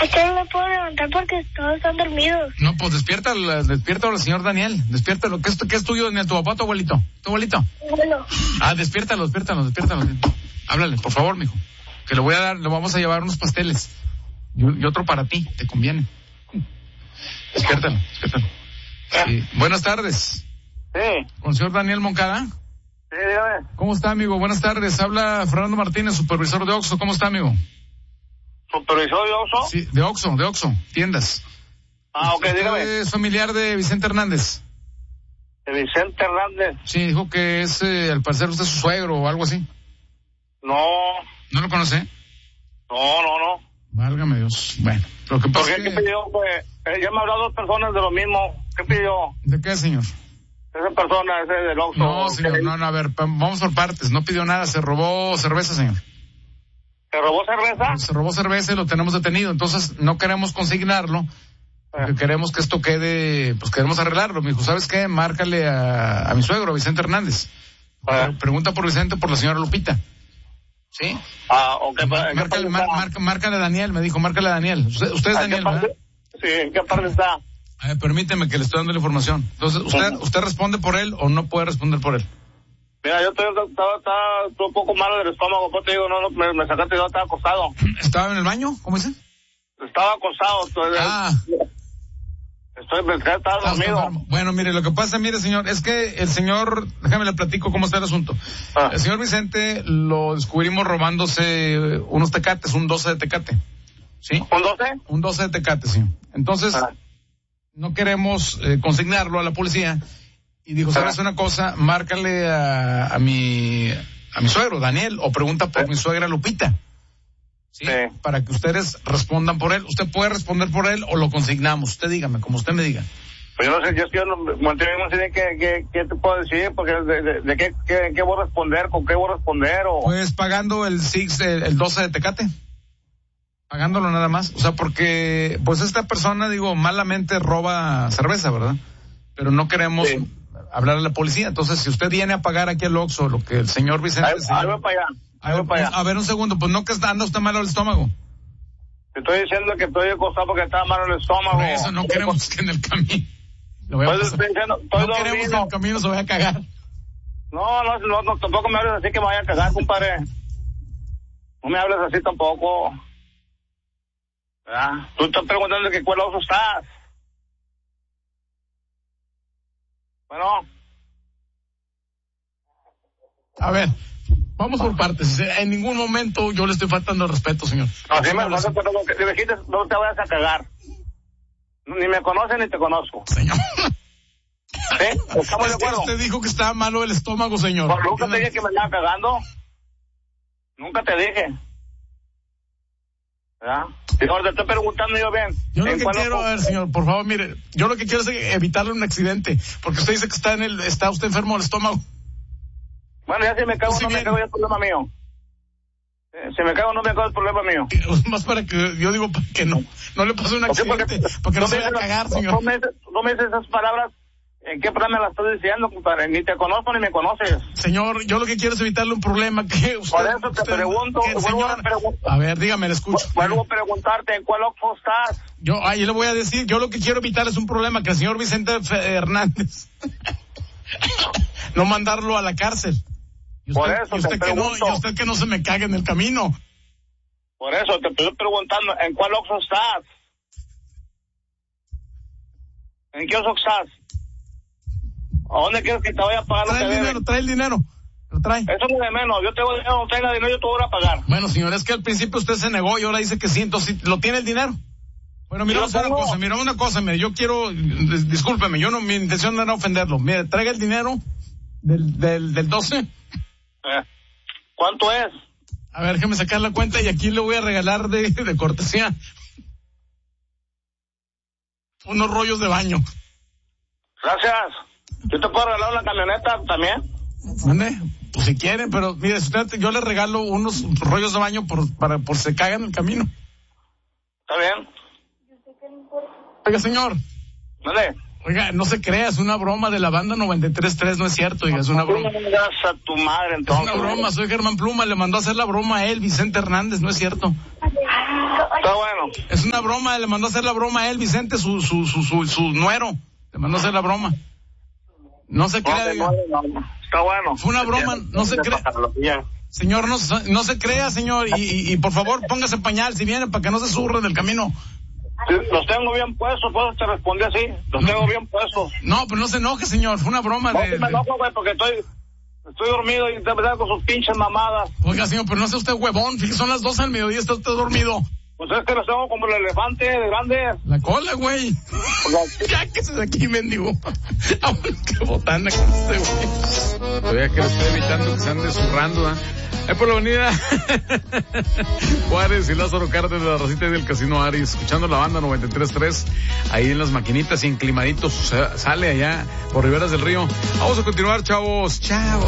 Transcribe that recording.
Es que no me puedo levantar porque todos están dormidos. No, pues despierta al señor Daniel. Despiértalo. ¿Qué es tuyo, Daniel? ¿Tu papá o tu abuelito? ¿Tu abuelito? Bueno. Despiértalo. Háblale, por favor, mijo. Que le vamos a llevar unos pasteles. Y otro para ti, te conviene. Despiértalo. Sí. Buenas tardes. Sí. ¿Con el señor Daniel Moncada? Sí, dígame. ¿Cómo está, amigo? Buenas tardes. Habla Fernando Martínez, supervisor de Oxxo. ¿Cómo está, amigo? ¿Supervisor de Oxxo? Sí, de Oxxo, tiendas. Ok, dígame. ¿Es familiar de Vicente Hernández? ¿De Vicente Hernández? Sí, dijo que es, al parecer, usted su suegro o algo así. No. ¿No lo conoce? No. Válgame Dios. Bueno, lo que pasa es que... ¿Qué pidió? Pues, ya me han hablado 2 personas de lo mismo. ¿Qué pidió? ¿De qué, señor? Esa persona, ese del Oxxo. No, señor, no, a ver, vamos por partes. No pidió nada, se robó cerveza, señor. ¿Se robó cerveza? Se robó cerveza y lo tenemos detenido. Entonces, no queremos consignarlo. Porque queremos que esto quede, pues queremos arreglarlo. Me dijo, ¿sabes qué? Márcale a mi suegro, Vicente Hernández. Pregunta por Vicente, por la señora Lupita. ¿Sí? Ok. Márcale a Daniel, me dijo, márcale a Daniel. Usted es Daniel, ¿verdad? Sí, ¿en qué parte está? Permíteme que le estoy dando la información. Entonces, ¿usted responde por él o no puede responder por él? Mira, yo estaba un poco malo del estómago, pues te digo, me sacaste, yo estaba acostado. ¿Estaba en el baño? ¿Cómo dice? Estaba acostado. Estaba dormido. Bueno, mire, lo que pasa, señor, es que el señor, déjame le platico cómo está el asunto. El señor Vicente lo descubrimos robándose unos tecates, un 12 de tecate. ¿Sí? ¿Un 12? Un 12 de tecate, sí. Entonces, no queremos consignarlo a la policía. Y dijo, ¿sabes una cosa? Márcale a mi suegro, Daniel, o pregunta por mi suegra Lupita. ¿Sí? Para que ustedes respondan por él. Usted puede responder por él o lo consignamos. Usted dígame, como usted me diga. Pues yo no sé, yo no sé qué te puedo decir, porque de qué voy a responder, con qué voy a responder, o... Pues pagando el 12 de tecate. Pagándolo nada más. O sea, porque, pues esta persona, malamente roba cerveza, ¿verdad? Pero no queremos hablar a la policía. Entonces, si usted viene a pagar aquí al Oxxo, lo que el señor Vicente... Ahí voy para allá. A ver, un segundo, pues no que anda usted malo el estómago. Te estoy diciendo que estoy acostado porque estaba malo el estómago. Por eso no queremos que en el camino... No queremos que en el camino se vaya a cagar. No, tampoco me hables así que me vaya a cagar, compadre. No me hables así tampoco. ¿Verdad? Tú estás preguntando de qué cuál Oxxo estás. Bueno. A ver, vamos por partes. En ningún momento yo le estoy faltando el respeto, señor. No, si me pasa, pero si me quites, no te vayas a cagar. Ni me conoce ni te conozco. Señor. ¿Sí? ¿Estamos de acuerdo? Usted dijo que estaba malo el estómago, señor. Pues nunca te dije que me estaba cagando. Nunca te dije. ¿Verdad? Señor, te estoy preguntando yo bien. Yo lo que quiero, a ver, señor, por favor, mire, yo lo que quiero es evitarle un accidente, porque usted dice que está usted enfermo del estómago. Bueno, ya si me cago, no me cago, ya es problema mío. Si me cago, no me cago, es problema mío. Más para que, yo digo, para que no le pase un accidente, porque no se vaya a cagar, señor. No me dices esas palabras. ¿En qué programa me las estás diciendo, compadre? Ni te conozco ni me conoces. Señor, yo lo que quiero es evitarle un problema que usted... Por eso te pregunto. A ver, dígame, le escucho. Vuelvo a preguntarte, ¿en cuál Oxxo estás? Yo le voy a decir, yo lo que quiero evitar es un problema, que el señor Vicente Hernández no mandarlo a la cárcel. Por eso te pregunto. Y usted que no se me cague en el camino. Por eso te estoy preguntando, ¿en cuál Oxxo estás? ¿En qué Oxxo estás? ¿A dónde quieres que te vaya a pagar lo que debes? Trae el dinero. Lo trae. Eso es de menos. Yo tengo dinero, no tenga dinero, yo te voy a pagar. Bueno, señor, es que al principio usted se negó y ahora dice que sí, entonces ¿lo tiene el dinero? Bueno, mira una cosa, mire, yo quiero, discúlpeme, mi intención no era ofenderlo. Mire, traiga el dinero del 12. ¿Cuánto es? A ver, déjeme sacar la cuenta y aquí le voy a regalar de cortesía unos rollos de baño. Gracias. ¿Yo te puedo regalar una camioneta también? ¿Dónde? Pues si quieren, pero mire, yo le regalo unos rollos de baño por se cagan en el camino. ¿Está bien? Oiga, señor. ¿Dónde? Oiga, no se crea, es una broma de la banda 93.3, no es cierto, oiga, es una broma. No digas a tu madre, entonces. Es una broma, soy Germán Pluma, le mandó a hacer la broma a él, Vicente Hernández, no es cierto. Está bueno. Es una broma, le mandó a hacer la broma a él, Vicente, su nuero. Le mandó a hacer la broma. No se crea. Está bueno. Fue una broma, no se crea. Señor, no se crea, señor. Y por favor, póngase pañal si viene para que no se zurre del camino. Sí, los tengo bien puestos, pues te respondí así. Los tengo bien puestos. No, pero no se enoje, señor. Fue una broma. No, me enojo, güey, porque estoy dormido y de verdad con sus pinches mamadas. Oiga, señor, pero no sea usted huevón. Fíjese, son las 12 del mediodía, está usted dormido. Pues es que los tengo como el elefante de grande. La cola, güey. Ya que se de aquí, mendigo. Qué botana con este güey. Todavía que lo estoy evitando que se ande zurrando, ¿eh? Ahí por la avenida Juárez y Lázaro Cárdenas, la racita del Casino Aris, escuchando la banda 93.3, ahí en las maquinitas y enclimaditos, sale allá por Riberas del Río. Vamos a continuar, chavos. Chao.